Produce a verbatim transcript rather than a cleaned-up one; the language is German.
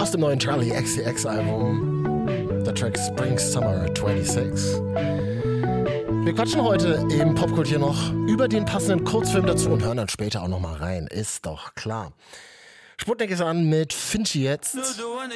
aus dem neuen Charlie X C X Album. Der Track Spring Summer sechsundzwanzig. Wir quatschen heute im Popkultur noch über den passenden Kurzfilm dazu und hören dann später auch noch mal rein. Ist doch klar. Sputnik ist an mit Finchi jetzt.